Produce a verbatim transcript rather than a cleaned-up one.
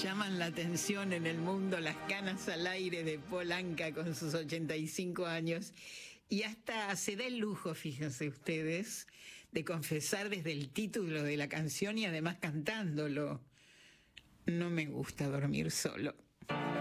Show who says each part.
Speaker 1: Llaman la atención en el mundo las canas al aire de Paul Anka con sus ochenta y cinco años. Y hasta se da el lujo, fíjense ustedes, de confesar desde el título de la canción y además cantándolo: no me gusta dormir solo.